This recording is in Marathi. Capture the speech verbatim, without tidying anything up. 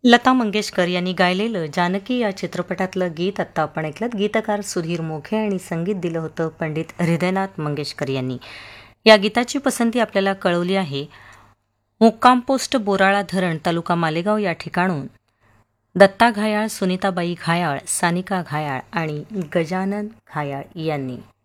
लता मंगेशकर यांनी गायलेलं जानकी या चित्रपटातलं गीत आत्ता आपण ऐकलं. गीतकार सुधीर मोघे आणि संगीत दिलं होतं पंडित हृदयनाथ मंगेशकर यांनी. या गीताची पसंती आपल्याला कळवली आहे मुक्काम पोस्ट बोराळा धरण तालुका मालेगाव या ठिकाणून दत्ता घायाळ, सुनीताबाई घायाळ, सानिका घायाळ आणि गजानन घायाळ यांनी.